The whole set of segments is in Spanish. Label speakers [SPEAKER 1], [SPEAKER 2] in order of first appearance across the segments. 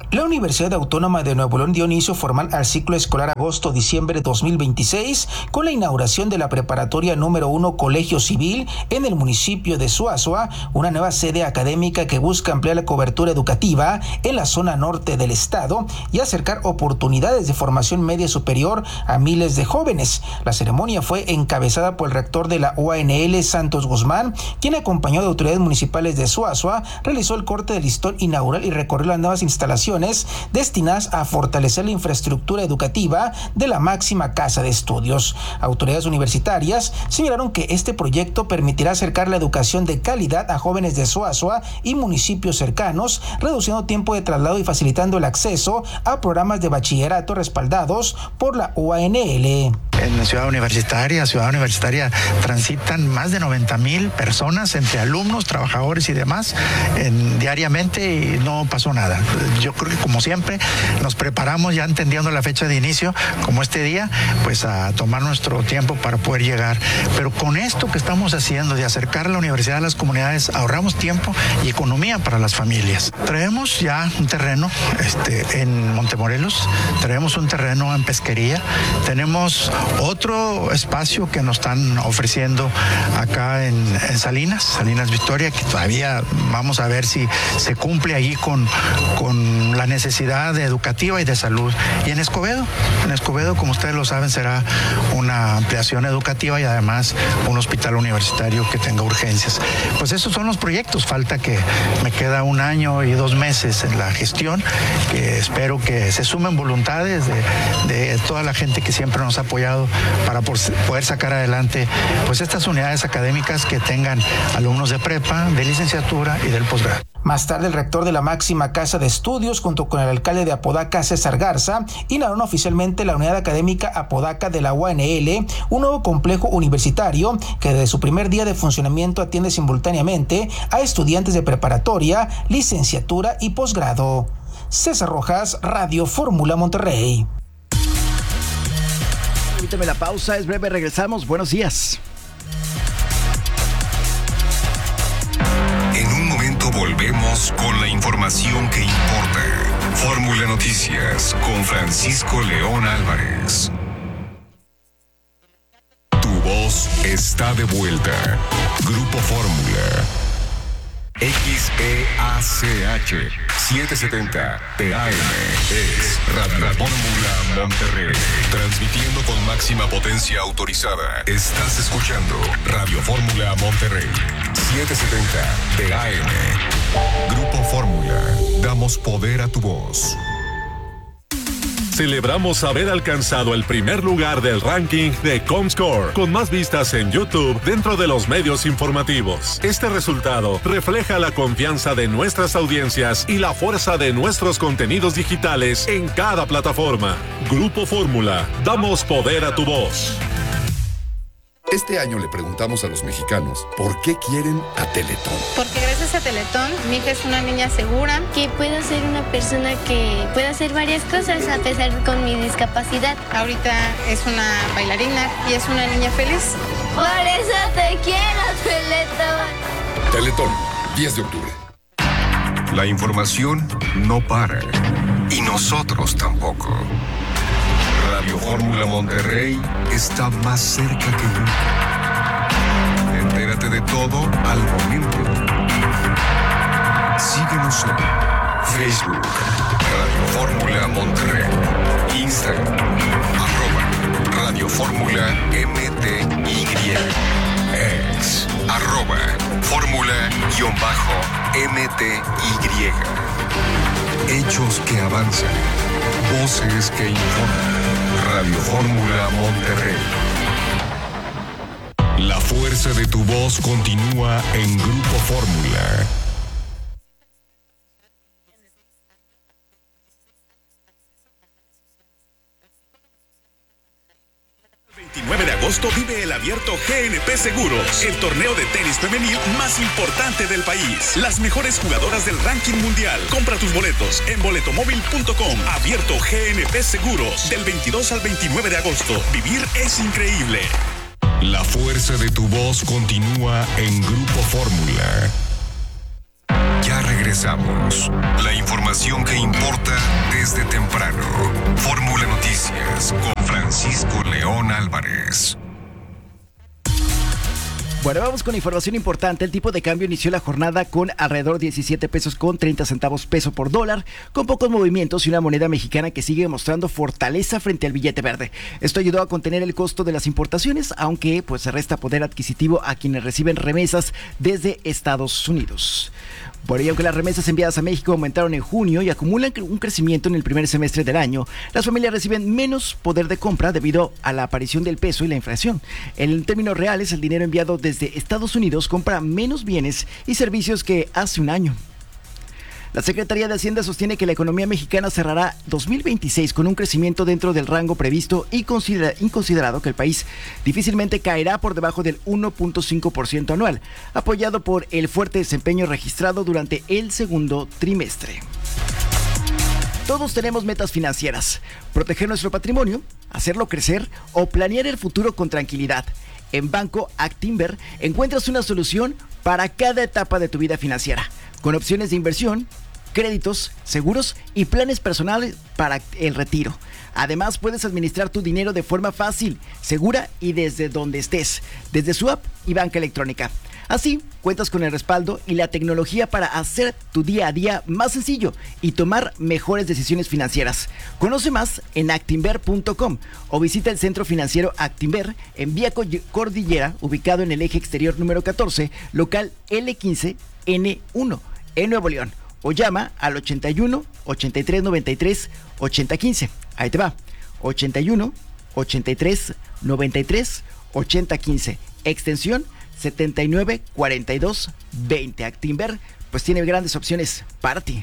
[SPEAKER 1] La Universidad Autónoma de Nuevo León dio inicio formal al ciclo escolar agosto-diciembre 2026 con la inauguración de la preparatoria número 1 Colegio Civil en el municipio de Zuazua, una nueva sede académica que busca ampliar la cobertura educativa en la zona norte del estado y acercar oportunidades de formación media superior a miles de jóvenes. La ceremonia fue encabezada por el rector de la UANL, Santos Guzmán, quien acompañado de autoridades municipales de Zuazua, realizó el corte del listón inaugural y recorrió las nuevas instalaciones destinadas a fortalecer la infraestructura educativa de la máxima casa de estudios. Autoridades universitarias señalaron que este proyecto permitirá acercar la educación de calidad a jóvenes de Zuazua y municipios cercanos, reduciendo tiempo de traslado y facilitando el acceso a programas de bachillerato respaldados por la UANL.
[SPEAKER 2] En Ciudad Universitaria transitan más de 90,000 personas entre alumnos, trabajadores y demás diariamente y no pasó nada. Yo creo que como siempre nos preparamos ya entendiendo la fecha de inicio, como este día, pues a tomar nuestro tiempo para poder llegar. Pero con esto que estamos haciendo de acercar la universidad a las comunidades, ahorramos tiempo y economía para las familias. Traemos ya un terreno en Montemorelos, traemos un terreno en Pesquería, tenemos otro espacio que nos están ofreciendo acá en Salinas Victoria, que todavía vamos a ver si se cumple allí con la necesidad educativa y de salud. Y en Escobedo, como ustedes lo saben, será una ampliación educativa y además un hospital universitario que tenga urgencias. Pues esos son los proyectos. Falta que me queda 1 año y 2 meses en la gestión, que espero que se sumen voluntades de toda la gente que siempre nos ha apoyado para poder sacar adelante pues estas unidades académicas que tengan alumnos de prepa, de licenciatura y del posgrado.
[SPEAKER 1] Más tarde, el rector de la máxima casa de estudios, junto con el alcalde de Apodaca, César Garza, inauguraron oficialmente la unidad académica Apodaca de la UANL, un nuevo complejo universitario que desde su primer día de funcionamiento atiende simultáneamente a estudiantes de preparatoria, licenciatura y posgrado. César Rojas, Radio Fórmula Monterrey.
[SPEAKER 3] Permíteme la pausa, es breve, regresamos. Buenos días.
[SPEAKER 4] En un momento volvemos con la información que importa. Fórmula Noticias con Francisco León Álvarez. Tu voz está de vuelta. Grupo Fórmula. XEACH 770 TAM es Radio Fórmula Monterrey. Transmitiendo con máxima potencia autorizada. Estás escuchando Radio Fórmula Monterrey 770 TAM. Grupo Fórmula. Damos poder a tu voz.
[SPEAKER 5] Celebramos haber alcanzado el primer lugar del ranking de Comscore, con más vistas en YouTube dentro de los medios informativos. Este resultado refleja la confianza de nuestras audiencias y la fuerza de nuestros contenidos digitales en cada plataforma. Grupo Fórmula, damos poder a tu voz.
[SPEAKER 6] Este año le preguntamos a los mexicanos por qué quieren a Teletón.
[SPEAKER 7] Porque gracias a Teletón, mi hija es una niña segura.
[SPEAKER 8] Que puedo ser una persona que puede hacer varias cosas a pesar con mi discapacidad.
[SPEAKER 7] Ahorita es una bailarina y es una niña feliz.
[SPEAKER 8] Por eso te quiero, Teletón.
[SPEAKER 6] Teletón, 10 de octubre.
[SPEAKER 4] La información no para. Y nosotros tampoco. Radio Fórmula Monterrey está más cerca que nunca. Entérate de todo al momento. Síguenos en Facebook, Radio Fórmula Monterrey, Instagram, @Radio Fórmula MTY, ex, @Fórmula_MTY. Hechos que avanzan, voces que informan. Radio Fórmula Monterrey. La fuerza de tu voz continúa en Grupo Fórmula.
[SPEAKER 9] El 29 de agosto vive el abierto GNP Seguros, el torneo de tenis femenil más importante del país. Las mejores jugadoras del ranking mundial. Compra tus boletos en boletomóvil.com. Abierto GNP Seguros, del 22 al 29 de agosto. Vivir es increíble.
[SPEAKER 4] La fuerza de tu voz continúa en Grupo Fórmula. Ya regresamos. Regresamos. La información que importa desde temprano. Fórmula Noticias con Francisco León Álvarez.
[SPEAKER 3] Bueno, vamos con información importante. El tipo de cambio inició la jornada con alrededor 17 pesos con 30 centavos peso por dólar, con pocos movimientos y una moneda mexicana que sigue mostrando fortaleza frente al billete verde. Esto ayudó a contener el costo de las importaciones, aunque pues se resta poder adquisitivo a quienes reciben remesas desde Estados Unidos. Por ello, aunque las remesas enviadas a México aumentaron en junio y acumulan un crecimiento en el primer semestre del año, las familias reciben menos poder de compra debido a la aparición del peso y la inflación. En términos reales, el dinero enviado desde Estados Unidos compra menos bienes y servicios que hace un año. La Secretaría de Hacienda sostiene que la economía mexicana cerrará 2026 con un crecimiento dentro del rango previsto y considerado que el país difícilmente caerá por debajo del 1.5% anual, apoyado por el fuerte desempeño registrado durante el segundo trimestre. Todos tenemos metas financieras: proteger nuestro patrimonio, hacerlo crecer o planear el futuro con tranquilidad. En Banco Actinver encuentras una solución para cada etapa de tu vida financiera, con opciones de inversión, créditos, seguros y planes personales para el retiro. Además, puedes administrar tu dinero de forma fácil, segura y desde donde estés, desde su app y banca electrónica. Así, cuentas con el respaldo y la tecnología para hacer tu día a día más sencillo y tomar mejores decisiones financieras. Conoce más en actinver.com o visita el Centro Financiero Actinver en Vía Cordillera, ubicado en el eje exterior número 14, local L15N1, en Nuevo León. O llama al 81 83 93 80 15. Ahí te va. 81 83 93 80 15. Extensión 79 42 20. Actinver pues tiene grandes opciones para ti.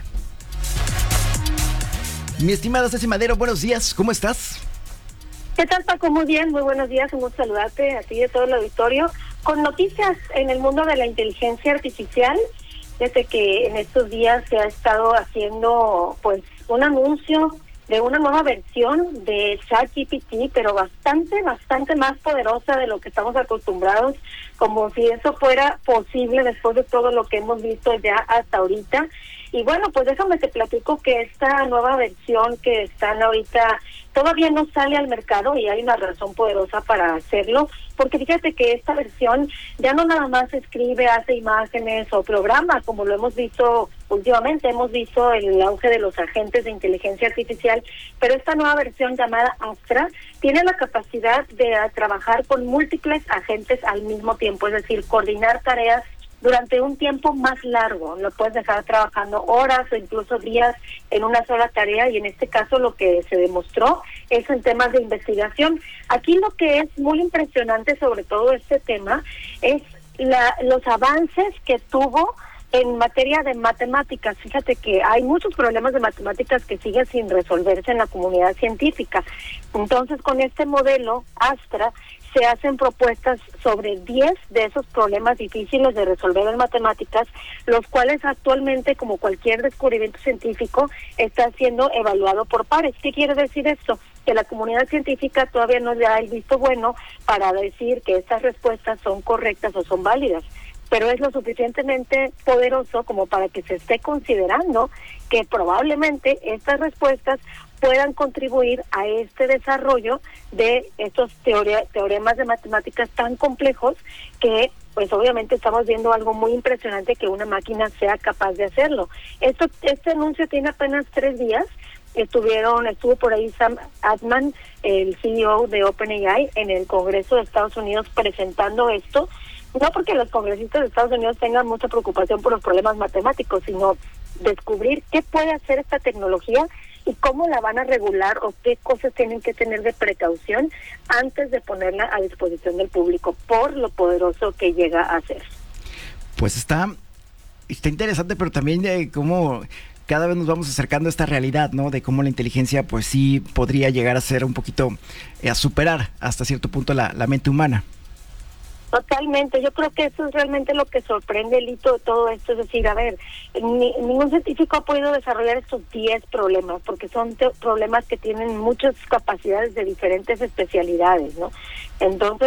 [SPEAKER 3] Mi estimada Ceci Madero, buenos días, ¿cómo estás?
[SPEAKER 10] ¿Qué tal, Paco? Muy bien, muy buenos días, un gusto saludarte a ti y a todo el auditorio. Con noticias en el mundo de la inteligencia artificial, desde que en estos días se ha estado haciendo pues un anuncio de una nueva versión de ChatGPT, pero bastante más poderosa de lo que estamos acostumbrados, como si eso fuera posible después de todo lo que hemos visto ya hasta ahorita. Y bueno, pues déjame te platico que esta nueva versión que están ahorita todavía no sale al mercado y hay una razón poderosa para hacerlo, porque fíjate que esta versión ya no nada más escribe, hace imágenes o programa, como lo hemos visto últimamente, hemos visto el auge de los agentes de inteligencia artificial, pero esta nueva versión llamada Astra tiene la capacidad de trabajar con múltiples agentes al mismo tiempo, es decir, coordinar tareas durante un tiempo más largo. Lo puedes dejar trabajando horas o incluso días en una sola tarea, y en este caso lo que se demostró es en temas de investigación. Aquí lo que es muy impresionante sobre todo este tema es los avances que tuvo en materia de matemáticas. Fíjate que hay muchos problemas de matemáticas que siguen sin resolverse en la comunidad científica. Entonces, con este modelo Astra se hacen propuestas sobre 10 de esos problemas difíciles de resolver en matemáticas, los cuales actualmente, como cualquier descubrimiento científico, está siendo evaluado por pares. ¿Qué quiere decir esto? Que la comunidad científica todavía no le da el visto bueno para decir que estas respuestas son correctas o son válidas, pero es lo suficientemente poderoso como para que se esté considerando que probablemente estas respuestas puedan contribuir a este desarrollo de estos teoremas de matemáticas tan complejos que pues obviamente estamos viendo algo muy impresionante, que una máquina sea capaz de hacerlo. Este anuncio tiene apenas 3 días. Estuvo por ahí Sam Altman, el CEO de OpenAI, en el Congreso de Estados Unidos presentando esto. No porque los congresistas de Estados Unidos tengan mucha preocupación por los problemas matemáticos, sino descubrir qué puede hacer esta tecnología y cómo la van a regular o qué cosas tienen que tener de precaución antes de ponerla a disposición del público por lo poderoso que llega a ser.
[SPEAKER 3] Pues está interesante, pero también cómo cada vez nos vamos acercando a esta realidad, ¿no? De cómo la inteligencia pues sí podría llegar a ser un poquito, a superar hasta cierto punto la mente humana.
[SPEAKER 10] Totalmente, yo creo que eso es realmente lo que sorprende el hito de todo esto, es decir, a ver, ningún científico ha podido desarrollar estos 10 problemas, porque son problemas que tienen muchas capacidades de diferentes especialidades, ¿no? Entonces,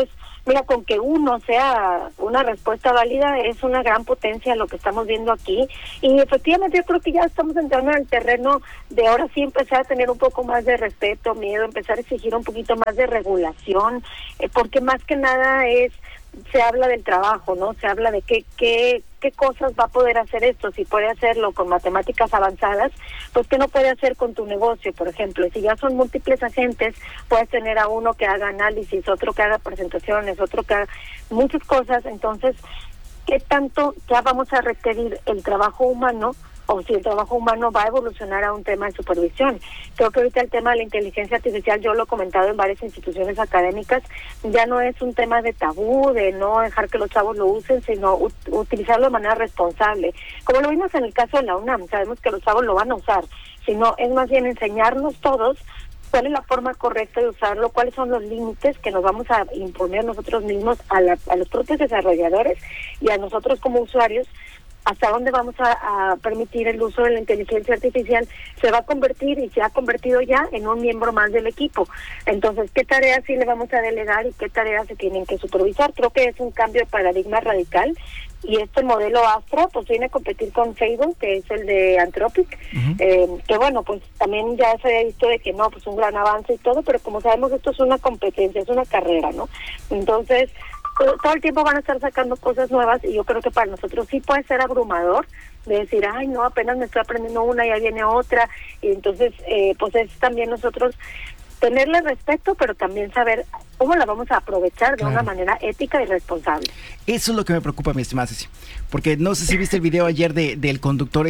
[SPEAKER 10] Mira, con que uno sea una respuesta válida es una gran potencia lo que estamos viendo aquí, y efectivamente yo creo que ya estamos entrando en el terreno de ahora sí empezar a tener un poco más de respeto, miedo, empezar a exigir un poquito más de regulación, porque más que nada se habla del trabajo, ¿no? Se habla de qué cosas va a poder hacer esto, si puede hacerlo con matemáticas avanzadas, pues qué no puede hacer con tu negocio, por ejemplo. Y si ya son múltiples agentes, puedes tener a uno que haga análisis, otro que haga presentaciones, otro que haga muchas cosas. Entonces, ¿qué tanto ya vamos a requerir el trabajo humano? O si el trabajo humano va a evolucionar a un tema de supervisión. Creo que ahorita el tema de la inteligencia artificial, yo lo he comentado en varias instituciones académicas, ya no es un tema de tabú, de no dejar que los chavos lo usen, sino utilizarlo de manera responsable. Como lo vimos en el caso de la UNAM, sabemos que los chavos lo van a usar, sino es más bien enseñarnos todos cuál es la forma correcta de usarlo, cuáles son los límites que nos vamos a imponer nosotros mismos a los propios desarrolladores y a nosotros como usuarios, hasta dónde vamos a permitir el uso de la inteligencia artificial. Se va a convertir y se ha convertido ya en un miembro más del equipo. Entonces, ¿qué tareas sí le vamos a delegar y qué tareas se tienen que supervisar? Creo que es un cambio de paradigma radical, y este modelo Astra pues viene a competir con Fable, que es el de Anthropic, que bueno, pues también ya se ha visto de que no, pues un gran avance y todo, pero como sabemos esto es una competencia, es una carrera, ¿no? Entonces todo el tiempo van a estar sacando cosas nuevas, y yo creo que para nosotros sí puede ser abrumador de decir, ay no, apenas me estoy aprendiendo una y ya viene otra, y entonces pues es también nosotros tenerle respeto, pero también saber cómo la vamos a aprovechar de una manera ética y responsable.
[SPEAKER 3] Eso es lo que me preocupa, mi estimada Ceci, porque no sé si viste el video ayer del conductor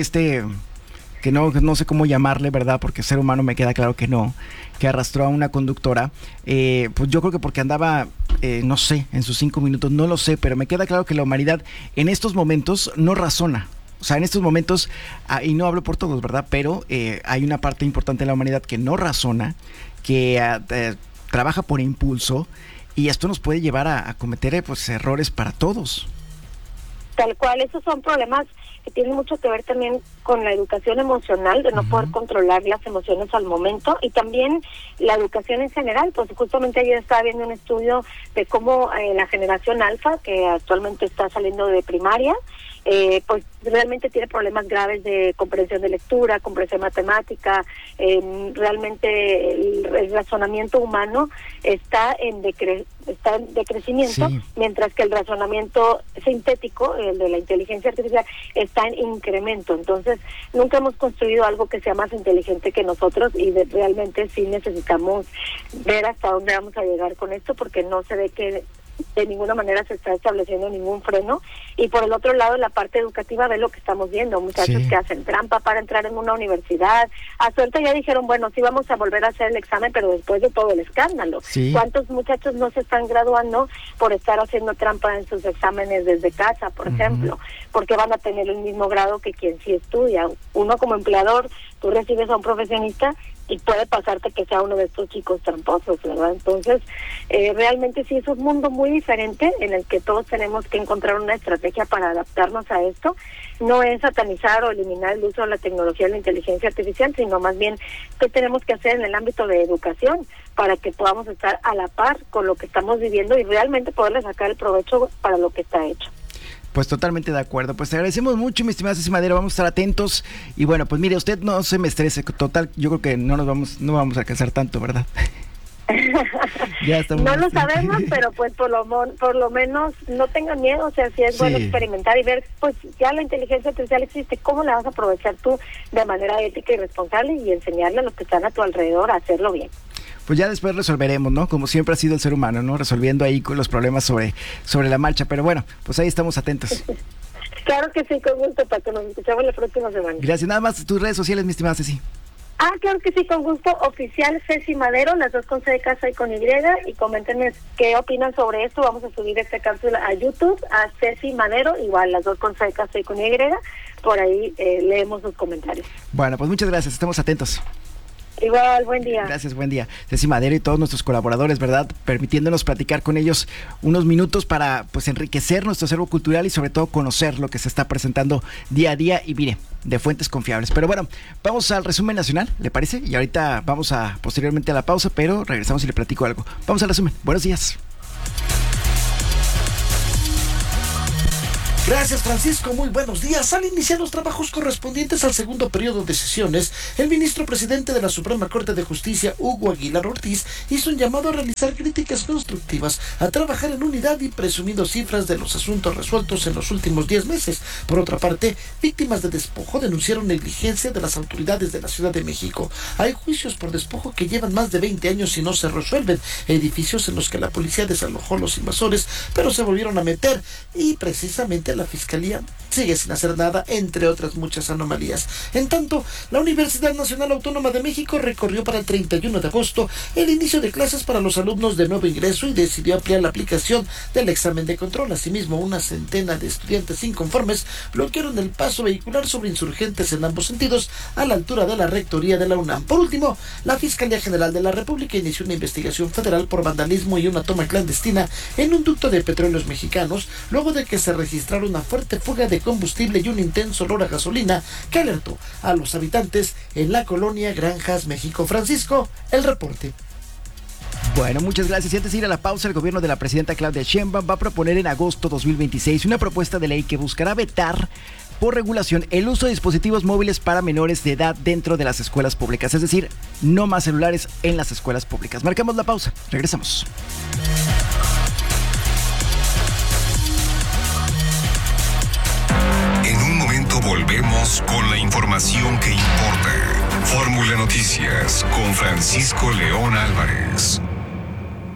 [SPEAKER 3] que no sé cómo llamarle, ¿verdad? Porque ser humano me queda claro que no, que arrastró a una conductora, pues yo creo que porque andaba, no sé, en sus 5 minutos, no lo sé, pero me queda claro que la humanidad en estos momentos no razona. O sea, en estos momentos, y no hablo por todos, ¿verdad? Pero hay una parte importante de la humanidad que no razona, que trabaja por impulso, y esto nos puede llevar a cometer pues errores para todos.
[SPEAKER 10] Tal cual, esos son problemas que tienen mucho que ver también con la educación emocional, de no poder controlar las emociones al momento, y también la educación en general. Pues justamente ayer estaba viendo un estudio de cómo la generación alfa, que actualmente está saliendo de primaria, pues realmente tiene problemas graves de comprensión de lectura, comprensión matemática, realmente el razonamiento humano está en decrecimiento, sí, mientras que el razonamiento sintético, el de la inteligencia artificial, está en incremento. Entonces, nunca hemos construido algo que sea más inteligente que nosotros, y realmente sí necesitamos ver hasta dónde vamos a llegar con esto, porque no se ve que de ninguna manera se está estableciendo ningún freno. Y por el otro lado, la parte educativa, ve lo que estamos viendo, muchachos que hacen trampa para entrar en una universidad. A suerte ya dijeron, bueno, sí vamos a volver a hacer el examen, pero después de todo el escándalo. ¿Cuántos muchachos no se están graduando por estar haciendo trampa en sus exámenes desde casa, por ejemplo? Porque van a tener el mismo grado que quien sí estudia. Uno como empleador, tú recibes a un profesionista y puede pasarte que sea uno de estos chicos tramposos, ¿verdad? Entonces, realmente sí es un mundo muy diferente en el que todos tenemos que encontrar una estrategia para adaptarnos a esto. No es satanizar o eliminar el uso de la tecnología y la inteligencia artificial, sino más bien qué tenemos que hacer en el ámbito de educación para que podamos estar a la par con lo que estamos viviendo y realmente poderle sacar el provecho para lo que está hecho.
[SPEAKER 3] Pues totalmente de acuerdo. Pues te agradecemos mucho, mi estimada Ceci Madero. Vamos a estar atentos. Y bueno, pues mire, usted no se me estrese. Total, yo creo que no vamos a alcanzar tanto, ¿verdad?
[SPEAKER 10] Ya no lo sabemos, pero pues por lo menos no tengan miedo. O sea, sí es bueno experimentar y ver, pues ya la inteligencia artificial existe, ¿cómo la vas a aprovechar tú de manera ética y responsable, y enseñarle a los que están a tu alrededor a hacerlo bien?
[SPEAKER 3] Pues ya después resolveremos, ¿no? Como siempre ha sido el ser humano, ¿no? Resolviendo ahí con los problemas sobre la marcha. Pero bueno, pues ahí estamos atentos.
[SPEAKER 10] Claro que sí, con gusto, Paco. Nos escuchamos la próxima semana.
[SPEAKER 3] Gracias. Nada más tus redes sociales, mi estimada Ceci.
[SPEAKER 10] Claro que sí, con gusto. Oficial Ceci Madero, las 2 con C de casa y con Y, y coméntenme qué opinan sobre esto. Vamos a subir esta cápsula a YouTube, a Ceci Madero, igual las 2 con C de casa y con Y. Por ahí leemos sus comentarios.
[SPEAKER 3] Bueno, pues muchas gracias. Estamos atentos.
[SPEAKER 10] Igual, buen día.
[SPEAKER 3] Gracias, buen día. Ceci Madero y todos nuestros colaboradores, ¿verdad? Permitiéndonos platicar con ellos unos minutos para pues enriquecer nuestro acervo cultural y sobre todo conocer lo que se está presentando día a día y mire, de fuentes confiables. Pero bueno, vamos al resumen nacional, ¿le parece? Y ahorita vamos posteriormente a la pausa, pero regresamos y le platico algo. Vamos al resumen. Buenos días.
[SPEAKER 11] Gracias, Francisco. Muy buenos días. Al iniciar los trabajos correspondientes al segundo periodo de sesiones, el ministro presidente de la Suprema Corte de Justicia, Hugo Aguilar Ortiz, hizo un llamado a realizar críticas constructivas, a trabajar en unidad y presumiendo cifras de los asuntos resueltos en los últimos 10 meses. Por otra parte, víctimas de despojo denunciaron negligencia de las autoridades de la Ciudad de México. Hay juicios por despojo que llevan más de 20 años y no se resuelven. Edificios en los que la policía desalojó a los invasores, pero se volvieron a meter, y precisamente la Fiscalía sigue sin hacer nada, entre otras muchas anomalías. En tanto, la Universidad Nacional Autónoma de México recorrió para el 31 de agosto el inicio de clases para los alumnos de nuevo ingreso y decidió ampliar la aplicación del examen de control. Asimismo, una centena de estudiantes inconformes bloquearon el paso vehicular sobre Insurgentes en ambos sentidos, a la altura de la rectoría de la UNAM. Por último, la Fiscalía General de la República inició una investigación federal por vandalismo y una toma clandestina en un ducto de petróleos mexicanos, luego de que se registrara una fuerte fuga de combustible y un intenso olor a gasolina que alertó a los habitantes en la colonia Granjas, México. Francisco, el reporte.
[SPEAKER 3] Bueno, muchas gracias. Y antes de ir a la pausa, el gobierno de la presidenta Claudia Sheinbaum va a proponer en agosto 2026 una propuesta de ley que buscará vetar por regulación el uso de dispositivos móviles para menores de edad dentro de las escuelas públicas. Es decir, no más celulares en las escuelas públicas. Marcamos la pausa. Regresamos.
[SPEAKER 4] Volvemos con la información que importa. Fórmula Noticias con Francisco León Álvarez.